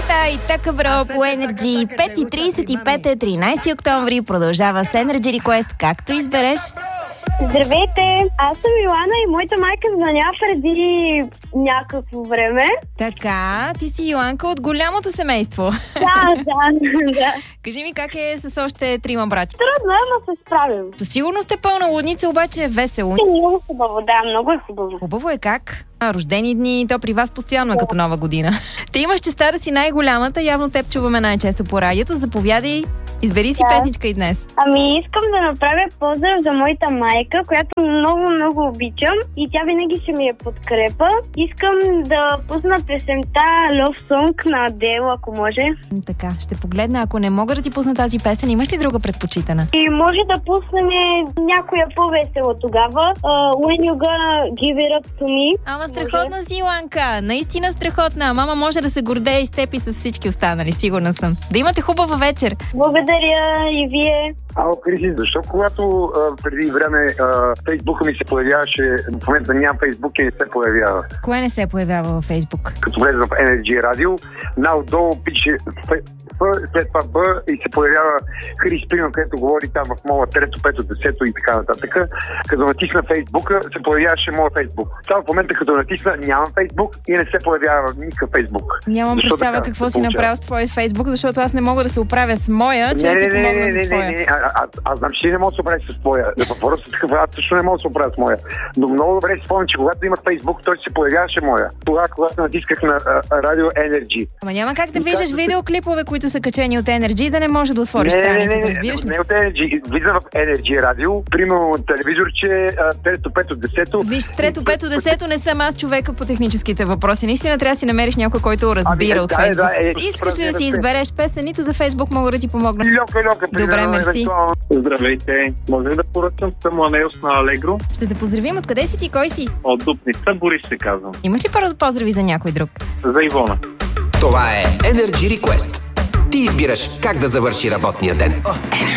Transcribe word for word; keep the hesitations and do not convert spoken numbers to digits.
Фиеста и така бро по Енерджи. пет и трийсет и пет е тринайсети октомври. Продължава с Energy Request. Както избереш. Здравейте, аз съм Йоана и моята майка звъня преди някакво време. Така, ти си Йоанка от голямото семейство. Да, да, да. Кажи ми как е с още трима брати. Трудно е, но се справим. Със сигурност е пълна лудница, обаче е весело. Много хубаво, да, много е хубаво. Хубаво е как? А, рождени дни, то при вас постоянно е като нова година. Ти имаш честа да си най-голямата, явно теб чуваме най-често по радиото. Заповядай, избери си Да. песничка и днес. Ами искам да направя поздрав за моята майка, която много, много обичам и тя винаги ще ми е подкрепа. Искам да пусна песента Love Song на Адел, ако може. М, Така, ще погледна. Ако не мога да ти пусна тази песен, имаш ли друга предпочитана? И може да пуснем някоя по-весела тогава. Uh, when you gonna give it up to me. Ама страхотна си, Йоанка. Наистина страхотна. Мама може да се гордее и с теб и с всички останали, сигурна съм. Да имате хубава вечер. Благодаря и вие. Ало, Криси, защо когато а, преди време а, Фейсбука ми се появяваше, в момента няма Фейсбук и не се появява. Кое не се появява във Фейсбук? Като влезе в Energy Radio, наотдолу пише Ф, след това Б и се появява Хрис Пример, където говори там в моя трето, пето, десето и така нататък. Като натисна Фейсбука, се появяваше моя Фейсбук. Само в момента, като натисна, нямам Фейсбук и не се появява никакъв Фейсбук. Нямам Защо представа така какво се си получава? направил с твой Фейсбук, защото аз не мога да се оправя с моя, че да ти помогна за твоя. не, а, а, аз знам, че ти не мога да се оправиш с твоя. Въпросът е такъв, аз също не мога да се оправя с моя. Но много добре си спомням, че когато имах Фейсбук, той се появяваше моя. Тогава, когато натисках на Радио Energy. Ама няма как да И виждаш как- видеоклипове, които са качени от Energy, да не може да отвориш страницата, разбираш ли? Не от Energy. Влизам в Energy Radio, примерно телевизорче, а, трето, пето, десето. Виж, трето, пето, десето не съм аз човека по техническите въпроси. Наистина трябва да си намериш някой, който разбира Ами, от да, Фейсбук. да, е, Искаш ли да си разбира се. избереш песен? Нито за Фейсбук мога да ти помогна. Льока, льока, Добре, примерно, мерси. евентуално. Здравейте, може ли да поръчам Самуанеус на Алегро? Ще те поздравим. Откъде си ти? Кой си? От Дупница, Борис се казвам. Имаш ли първо поздрави за някой друг? За Ивона. Това е Energy Request. Ти избираш как да завърши работния ден.